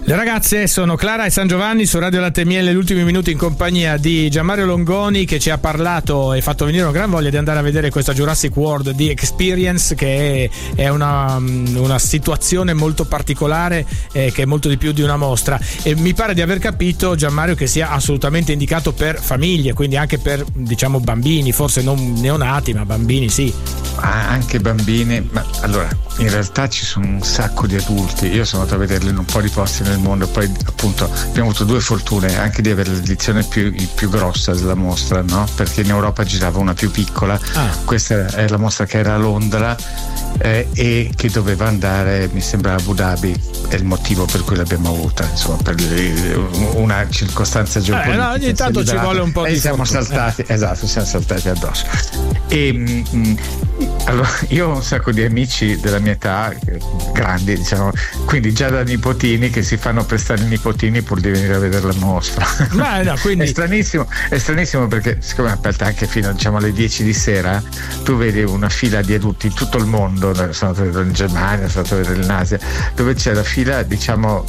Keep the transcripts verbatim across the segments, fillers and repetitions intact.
Le ragazze sono Clara e San Giovanni su Radio Latte e Miele, gli ultimi minuti in compagnia di Gianmario Longoni, che ci ha parlato e fatto venire una gran voglia di andare a vedere questa Jurassic World The Experience, che è, è una, una situazione molto particolare, eh, che è molto di più di una mostra, e mi pare di aver capito, Gianmario, che sia assolutamente indicato per famiglie, quindi anche per, diciamo, bambini, forse non neonati, ma bambini sì. Ah, anche bambini, ma allora in realtà ci sono un sacco di adulti. Io sono andato a vederli in un po' di posti nel mondo, poi appunto abbiamo avuto due fortune, anche di avere l'edizione più, più grossa della mostra, no? Perché in Europa girava una più piccola, ah. Questa è la mostra che era a Londra, eh, e che doveva andare, mi sembra, a Abu Dhabi, è il motivo per cui l'abbiamo avuta, insomma, per una circostanza geopolitica. Eh, no, ogni tanto ci vuole un po' e di siamo fortuna. saltati, eh. esatto, siamo saltati addosso. E mh, allora, io ho un sacco di amici della mia età, grandi, diciamo, quindi già da nipotini, che si fanno prestare i nipotini pur di venire a vedere la mostra. No, no, quindi... è stranissimo, è stranissimo perché siccome è aperta anche fino, diciamo, alle dieci di sera, tu vedi una fila di adulti in tutto il mondo, sono andato a vedere in Germania, sono andato a vedere in Asia, dove c'è la fila, diciamo,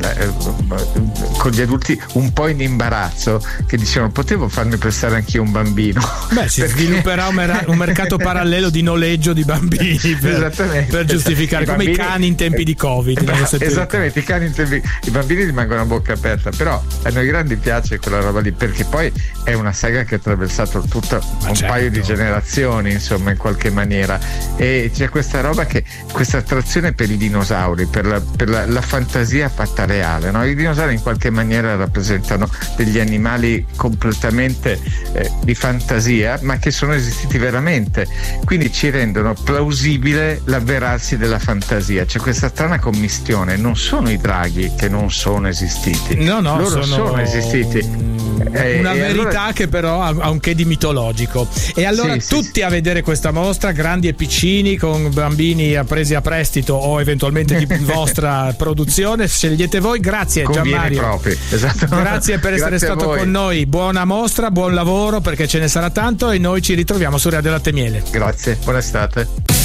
con gli adulti un po' in imbarazzo, che dicevano: potevo farmi prestare anch'io un bambino? Beh, si perché... svilupperà un, mer- un mercato parallelo di noleggio di bambini per, per giustificare, esatto, come i, bambini, i cani in tempi di Covid. Eh, esattamente, i cani in tempi, i bambini rimangono a bocca aperta, però a noi grandi piace quella roba lì, perché poi è una saga che ha attraversato tutta un certo. paio di generazioni, insomma, in qualche maniera, e c'è questa roba, che questa attrazione per i dinosauri, per la, per la, la fantasia fatta reale, no? I dinosauri in qualche maniera rappresentano degli animali completamente eh, di fantasia, ma che sono esistiti veramente, quindi ci rendono plausibile l'avverarsi della fantasia. C'è questa strana commistione, non sono i draghi che non sono esistiti, no, no, loro sono, sono esistiti, eh, una verità allora... che però ha un che di mitologico. E allora sì, tutti sì, a vedere questa mostra, grandi e piccini, con bambini presi a prestito o eventualmente di vostra produzione, scegliete voi. Grazie Gianmario, proprio. Esatto. Grazie per essere Grazie stato con noi, buona mostra, buon lavoro, perché ce ne sarà tanto, e noi ci ritroviamo su Radio Latte e Miele. Grazie, buona estate.